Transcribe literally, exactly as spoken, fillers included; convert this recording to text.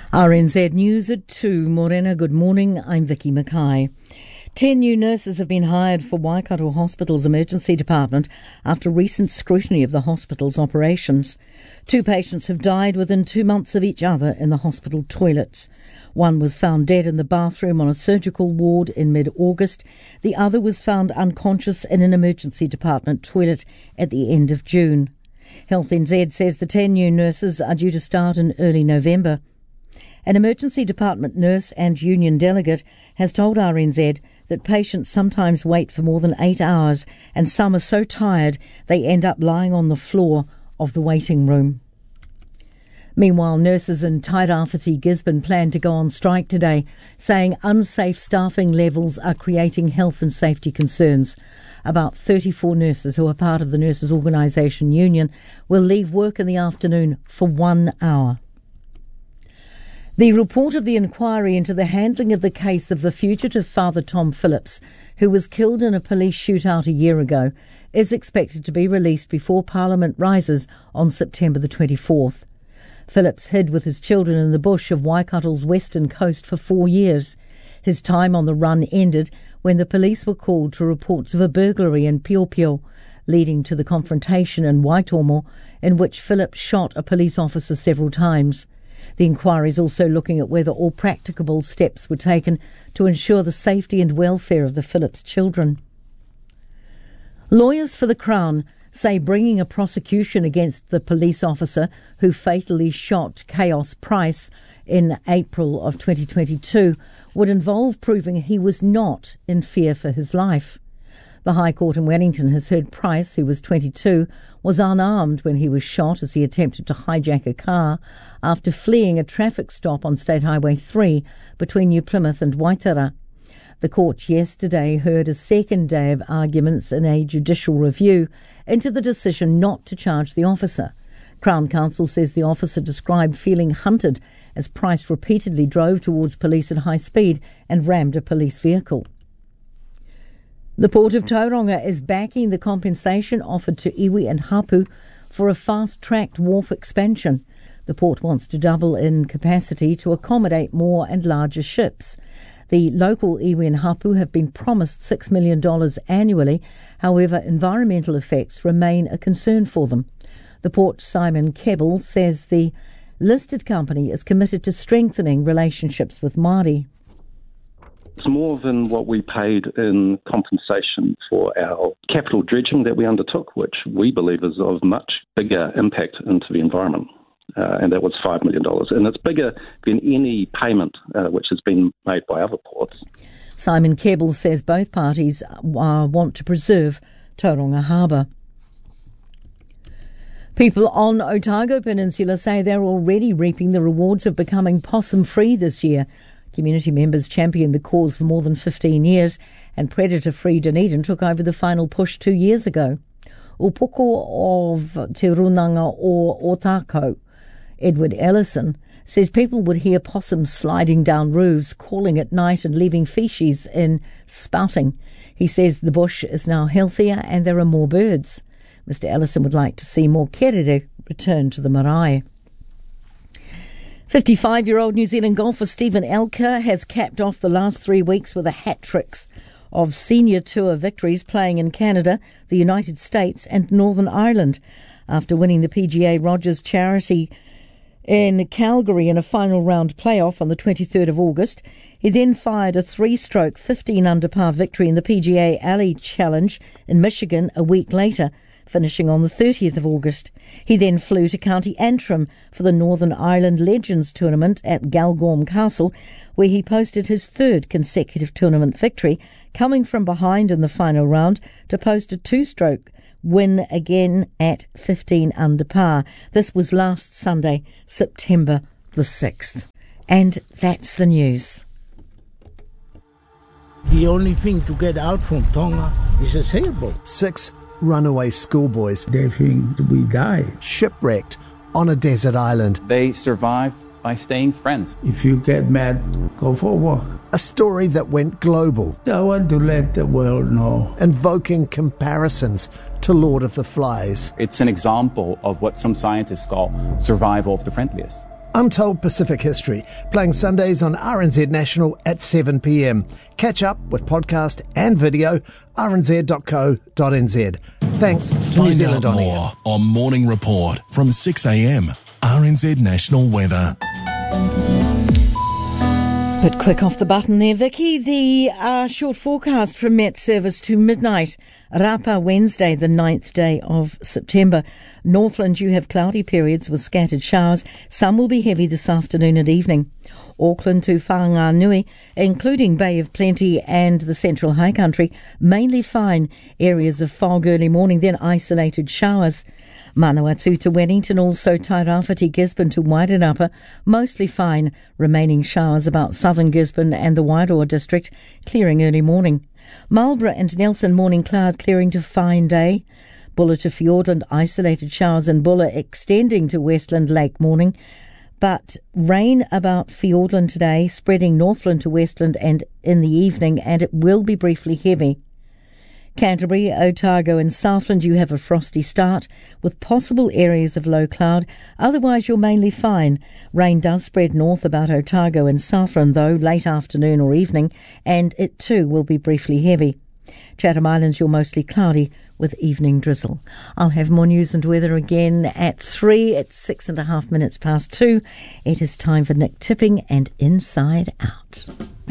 R N Z News at two. Morena, good morning. I'm Vicky Mackay. Ten new nurses have been hired for Waikato Hospital's emergency department after recent scrutiny of the hospital's operations. Two patients have died within two months of each other in the hospital toilets. One was found dead in the bathroom on a surgical ward in mid-August. The other was found unconscious in an emergency department toilet at the end of June. Health N Z says the ten new nurses are due to start in early November. An emergency department nurse and union delegate has told R N Z that patients sometimes wait for more than eight hours and some are so tired they end up lying on the floor of the waiting room. Meanwhile, nurses in Tairāwhiti, Gisborne plan to go on strike today, saying unsafe staffing levels are creating health and safety concerns. About thirty-four nurses who are part of the Nurses Organisation Union will leave work in the afternoon for one hour. The report of the inquiry into the handling of the case of the fugitive father Tom Phillips, who was killed in a police shootout a year ago, is expected to be released before Parliament rises on September the twenty-fourth. Phillips hid with his children in the bush of Waikato's western coast for four years. His time on the run ended when the police were called to reports of a burglary in Piopio, leading to the confrontation in Waitomo, in which Phillips shot a police officer several times. The inquiry is also looking at whether all practicable steps were taken to ensure the safety and welfare of the Phillips children. Lawyers for the Crown say bringing a prosecution against the police officer who fatally shot Chaos Price in April of twenty twenty-two would involve proving he was not in fear for his life. The High Court in Wellington has heard Price, who was twenty-two, was unarmed when he was shot as he attempted to hijack a car after fleeing a traffic stop on State Highway three between New Plymouth and Waitara. The court yesterday heard a second day of arguments in a judicial review into the decision not to charge the officer. Crown Counsel says the officer described feeling hunted as Price repeatedly drove towards police at high speed and rammed a police vehicle. The Port of Tauranga is backing the compensation offered to iwi and Hapu for a fast-tracked wharf expansion. The port wants to double in capacity to accommodate more and larger ships. The local iwi and Hapu have been promised six million dollars annually. However, environmental effects remain a concern for them. The port Simon Kebbell says the listed company is committed to strengthening relationships with Māori. It's more than what we paid in compensation for our capital dredging that we undertook, which we believe is of much bigger impact into the environment. Uh, and that was five million dollars. And it's bigger than any payment uh, which has been made by other ports. Simon Kebbell says both parties uh, want to preserve Tauranga Harbour. People on Otago Peninsula say they're already reaping the rewards of becoming possum-free this year. Community members championed the cause for more than fifteen years, and predator-free Dunedin took over the final push two years ago. Upoko of Te Runanga o Otako, Edward Ellison, says people would hear possums sliding down roofs, calling at night and leaving feces in spouting. He says the bush is now healthier and there are more birds. Mister Ellison would like to see more kerere return to the marae. fifty-five-year-old New Zealand golfer Stephen Elker has capped off the last three weeks with a hat-trick of senior tour victories, playing in Canada, the United States and Northern Ireland. After winning the P G A Rogers Charity in Calgary in a final round playoff on the twenty-third of August, he then fired a three-stroke fifteen under par victory in the P G A Alley Challenge in Michigan a week later, finishing on the thirtieth of August. He then flew to County Antrim for the Northern Ireland Legends Tournament at Galgorm Castle, where he posted his third consecutive tournament victory, coming from behind in the final round to post a two-stroke win again at fifteen under par. This was last Sunday, September the sixth. And that's the news. The only thing to get out from Tonga is a sailboat. Six runaway schoolboys. They think we died. Shipwrecked on a desert island. They survive by staying friends. If you get mad, go for a walk. A story that went global. I want to let the world know. Invoking comparisons to Lord of the Flies. It's an example of what some scientists call survival of the friendliest. Untold Pacific History, playing Sundays on R N Z National at seven p m. Catch up with podcast and video, r n z dot co dot n z. Thanks to Find New Zealand out On Air. more on Morning Report from six a m. R N Z National Weather. Bit quick off the button there, Vicky. The uh, short forecast from Met Service to midnight. Rapa, Wednesday, the ninth day of September. Northland, you have cloudy periods with scattered showers. Some will be heavy this afternoon and evening. Auckland to Whanganui, including Bay of Plenty and the Central High Country, mainly fine. Areas of fog early morning, then isolated showers. Manawatu to Wellington, also Tairāwhiti, Gisborne to Wairarapa, mostly fine. Remaining showers about southern Gisborne and the Wairoa district, clearing early morning. Marlborough and Nelson, morning cloud clearing to fine day. Bulla to Fiordland, isolated showers in Bulla extending to Westland Lake morning. But rain about Fiordland today, spreading Northland to Westland and in the evening, and it will be briefly heavy. Canterbury, Otago and Southland, you have a frosty start with possible areas of low cloud. Otherwise, you're mainly fine. Rain does spread north about Otago and Southland, though, late afternoon or evening, and it too will be briefly heavy. Chatham Islands, you're mostly cloudy with evening drizzle. I'll have more news and weather again at three. It's six and a half minutes past two. It is time for Nick Tipping and Inside Out.